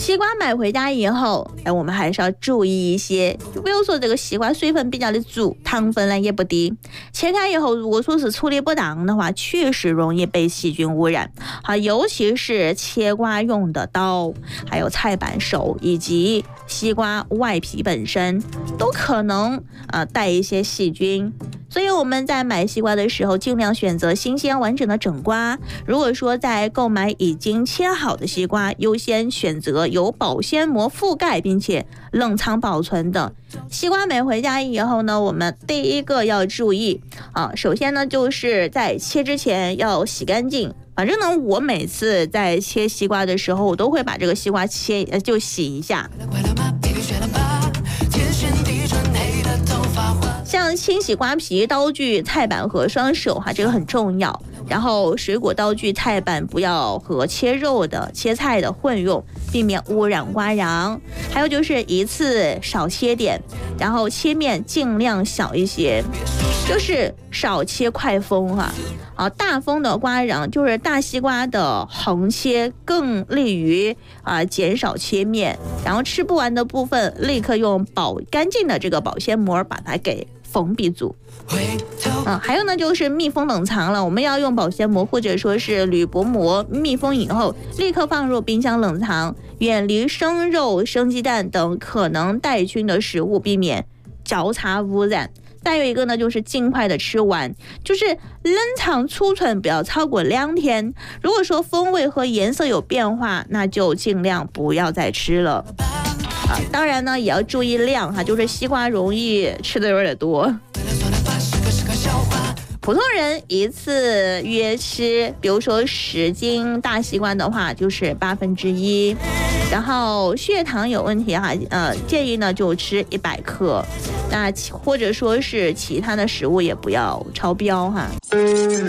西瓜买回家以后，我们还是要注意一些，就比如说这个西瓜水分比较的足，糖分呢也不低。切开以后，如果说是处理不当的话，确实容易被细菌污染。好，尤其是切瓜用的刀，还有菜板手以及西瓜外皮本身，都可能带一些细菌。所以我们在买西瓜的时候，尽量选择新鲜完整的整瓜。如果说在购买已经切好的西瓜，优先选择有保鲜膜覆盖并且冷藏保存的。西瓜买回家以后呢，我们第一个要注意首先呢就是在切之前要洗干净。反正呢，我每次在切西瓜的时候，我都会把这个西瓜就洗一下。像清洗瓜皮刀具、菜板和双手这个很重要。然后水果刀具、菜板不要和切肉的、切菜的混用，避免污染瓜瓤。还有就是一次少切点，然后切面尽量小一些，就是少切快锋大锋的瓜瓤就是大西瓜的横切更利于减少切面，然后吃不完的部分立刻用干净的这个保鲜膜把它给封闭住。还有呢就是密封冷藏了，我们要用保鲜膜或者说是铝箔膜密封以后，立刻放入冰箱冷藏，远离生肉、生鸡蛋等可能带菌的食物，避免交叉污染。再有一个呢，就是尽快的吃完，就是冷藏储存不要超过2天。如果说风味和颜色有变化，那就尽量不要再吃了。当然呢，也要注意量就是西瓜容易吃的有点多。普通人一次约吃，比如说10斤大西瓜的话，就是1/8。然后血糖有问题建议呢就吃100克。那或者说是其他的食物也不要超标